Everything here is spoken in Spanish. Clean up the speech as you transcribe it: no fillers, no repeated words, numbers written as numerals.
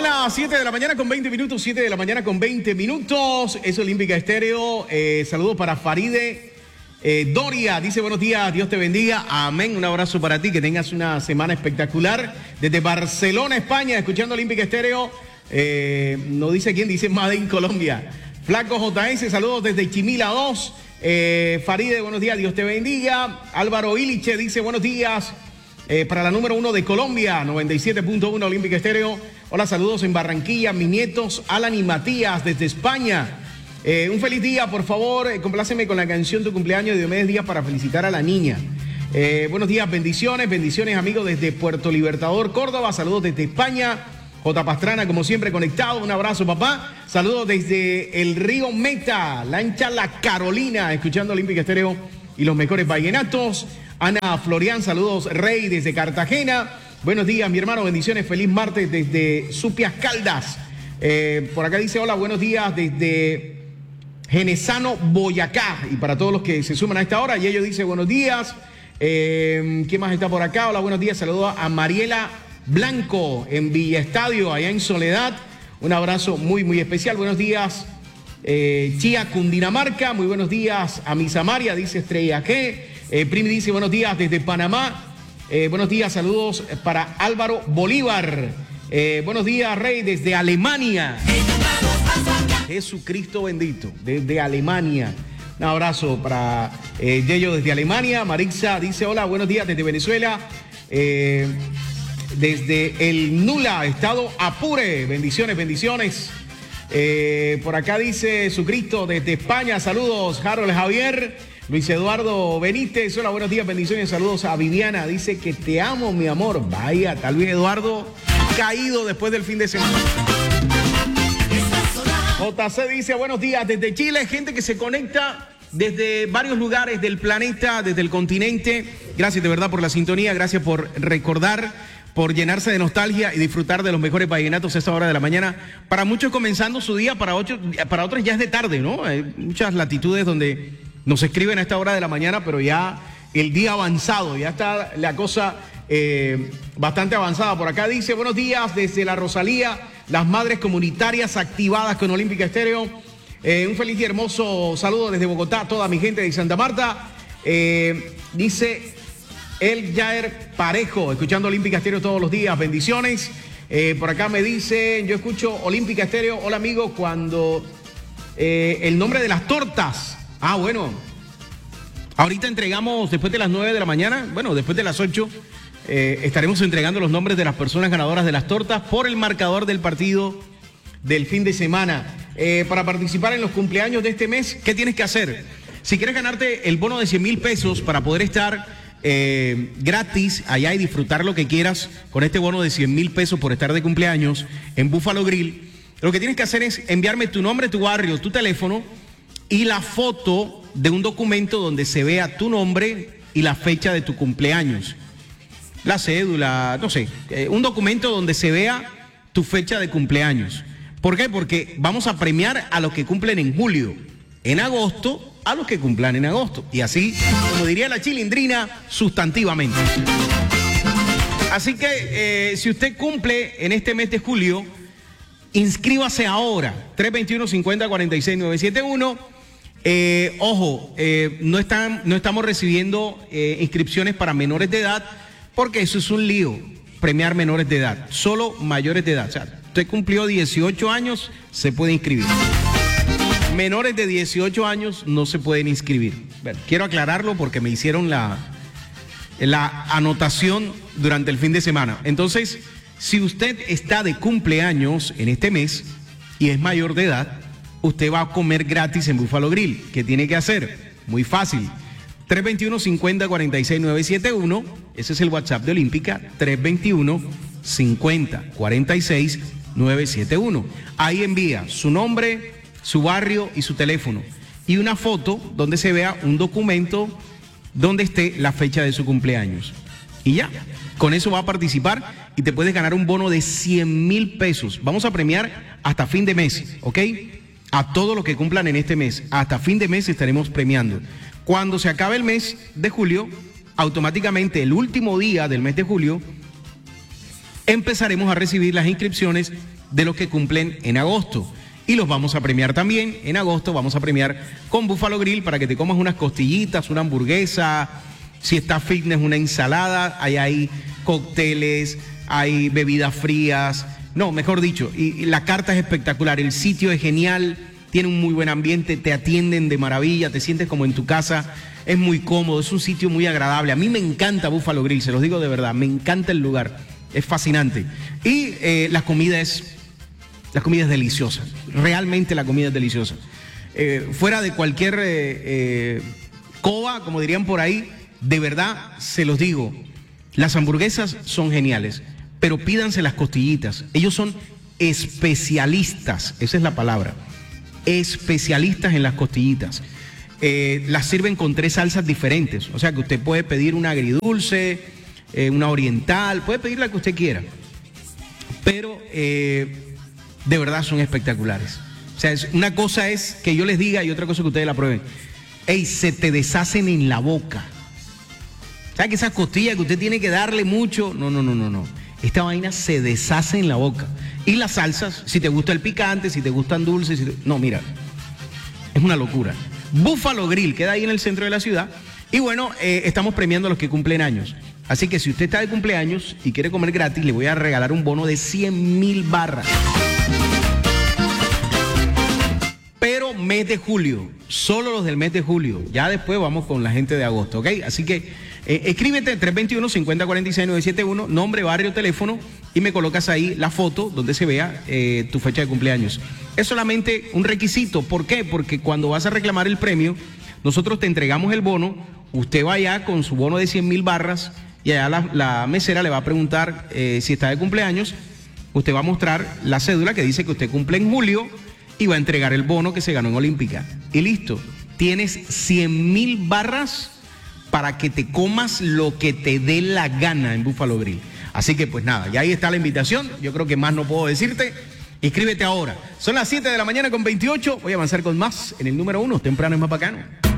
Son las 7 de la mañana con 20 minutos, 7 de la mañana con 20 minutos. Es Olímpica Estéreo. Saludos para Faride. Doria dice buenos días, Dios te bendiga. Amén. Un abrazo para ti, que tengas una semana espectacular. Desde Barcelona, España, escuchando Olímpica Estéreo. No dice quién, dice Made in Colombia. Flaco JS, saludos desde Chimila 2. Faride, buenos días, Dios te bendiga. Álvaro Iliche dice buenos días. Para la número 1 de Colombia, 97.1 Olímpica Estéreo. Hola, saludos en Barranquilla, mis nietos Alan y Matías desde España. Un feliz día, por favor, compláceme con la canción Tu cumpleaños de Diomedes Díaz para felicitar a la niña. Buenos días, bendiciones amigos desde Puerto Libertador, Córdoba. Saludos desde España. J. Pastrana, como siempre, conectado. Un abrazo, papá. Saludos desde el río Meta, Lancha La Carolina, escuchando Olímpica Estéreo y los mejores vallenatos. Ana Florian, saludos, Rey, desde Cartagena. Buenos días, mi hermano, bendiciones, feliz martes desde Supias Caldas. Por acá dice, hola, buenos días desde Genesano, Boyacá. Y para todos los que se suman a esta hora, y ellos dice, buenos días. ¿Quién más está por acá? Hola, buenos días, saludos a Mariela Blanco en Villa Estadio, allá en Soledad. Un abrazo muy, muy especial. Buenos días, Chía, Cundinamarca. Muy buenos días a Misa María, dice Estrella G. Primi dice buenos días desde Panamá. Buenos días, saludos para Álvaro Bolívar. Buenos días, Rey, desde Alemania. Jesucristo bendito, desde Alemania. Un abrazo para Yello desde Alemania. Marixa dice hola, buenos días desde Venezuela. Desde el Nula, estado Apure. Bendiciones. Por acá dice Jesucristo desde España. Saludos, Harold Javier. Luis Eduardo Benítez, hola, buenos días, bendiciones, saludos a Viviana, dice que te amo, mi amor. Vaya, tal vez Eduardo caído después del fin de semana. JC dice buenos días desde Chile, gente que se conecta desde varios lugares del planeta, desde el continente. Gracias de verdad por la sintonía, gracias por recordar, por llenarse de nostalgia y disfrutar de los mejores vallenatos a esta hora de la mañana. Para muchos comenzando su día, para otros ya es de tarde, ¿no? Hay muchas latitudes donde nos escriben a esta hora de la mañana, pero ya el día avanzado, ya está la cosa bastante avanzada. Por acá dice, buenos días desde la Rosalía, las madres comunitarias activadas con Olímpica Estéreo. Un feliz y hermoso saludo desde Bogotá a toda mi gente de Santa Marta. Dice El Jair Parejo, escuchando Olímpica Estéreo todos los días, bendiciones. Por acá me dicen, yo escucho Olímpica Estéreo, hola amigos, cuando el nombre de las tortas. Ah, bueno, ahorita entregamos después de las 9 de la mañana, bueno, después de las 8, estaremos entregando los nombres de las personas ganadoras de las tortas por el marcador del partido del fin de semana. Para participar en los cumpleaños de este mes, ¿qué tienes que hacer? Si quieres ganarte el bono de 100,000 pesos para poder estar gratis allá y disfrutar lo que quieras con este bono de 100,000 pesos por estar de cumpleaños en Buffalo Grill, lo que tienes que hacer es enviarme tu nombre, tu barrio, tu teléfono y la foto de un documento donde se vea tu nombre y la fecha de tu cumpleaños. La cédula, no sé, un documento donde se vea tu fecha de cumpleaños. ¿Por qué? Porque vamos a premiar a los que cumplen en julio, en agosto a los que cumplan en agosto. Y así, como diría la chilindrina, sustantivamente. Así que si usted cumple en este mes de julio, inscríbase ahora, 321-50-46-971. Ojo, no estamos recibiendo inscripciones para menores de edad, porque eso es un lío, premiar menores de edad, solo mayores de edad. O sea, usted cumplió 18 años, se puede inscribir. Menores de 18 años no se pueden inscribir. Bueno, quiero aclararlo porque me hicieron la anotación durante el fin de semana. Entonces, si usted está de cumpleaños en este mes y es mayor de edad, usted va a comer gratis en Buffalo Grill. ¿Qué tiene que hacer? Muy fácil. 321-50-46-971. Ese es el WhatsApp de Olímpica. 321-50-46-971. Ahí envía su nombre, su barrio y su teléfono. Y una foto donde se vea un documento donde esté la fecha de su cumpleaños. Y ya, con eso va a participar y te puedes ganar un bono de 100,000 pesos. Vamos a premiar hasta fin de mes, ¿ok? A todos los que cumplan en este mes. Hasta fin de mes estaremos premiando. Cuando se acabe el mes de julio, automáticamente el último día del mes de julio, empezaremos a recibir las inscripciones de los que cumplen en agosto. Y los vamos a premiar también. En agosto vamos a premiar con Buffalo Grill para que te comas unas costillitas, una hamburguesa, si está fitness, una ensalada. Hay cócteles, hay bebidas frías. No, mejor dicho, y la carta es espectacular. El sitio es genial, tiene un muy buen ambiente, te atienden de maravilla, te sientes como en tu casa. Es muy cómodo, es un sitio muy agradable. A mí me encanta Buffalo Grill, se los digo de verdad, me encanta el lugar, es fascinante. Y la comida es deliciosa, realmente la comida es deliciosa. Fuera de cualquier coba, como dirían por ahí, de verdad se los digo, las hamburguesas son geniales, pero pídanse las costillitas. Ellos son especialistas, esa es la palabra, especialistas en las costillitas. Las sirven con 3 salsas diferentes, o sea que usted puede pedir una agridulce, una oriental, puede pedir la que usted quiera, pero de verdad son espectaculares. O sea, una cosa es que yo les diga y otra cosa es que ustedes la prueben. Ey, se te deshacen en la boca. O sea, que esas costillas que usted tiene que darle mucho, no. Esta vaina se deshace en la boca. Y las salsas, si te gusta el picante, si te gustan dulces, no, mira, es una locura. Buffalo Grill queda ahí en el centro de la ciudad. Y bueno, estamos premiando a los que cumplen años. Así que si usted está de cumpleaños y quiere comer gratis, le voy a regalar un bono de 100,000 barras. Pero mes de julio, solo los del mes de julio. Ya después vamos con la gente de agosto, ¿ok? Así que escríbete 321-5046-971, nombre, barrio, teléfono, y me colocas ahí la foto donde se vea tu fecha de cumpleaños. Es solamente un requisito. ¿Por qué? Porque cuando vas a reclamar el premio, nosotros te entregamos el bono, usted va allá con su bono de 100,000 barras y allá la mesera le va a preguntar si está de cumpleaños. Usted va a mostrar la cédula que dice que usted cumple en julio y va a entregar el bono que se ganó en Olímpica. Y listo, tienes 100,000 barras para que te comas lo que te dé la gana en Buffalo Grill. Así que pues nada, ya ahí está la invitación, yo creo que más no puedo decirte. Inscríbete ahora. Son las 7 de la mañana con 28, voy a avanzar con más en el número 1, temprano es más bacano.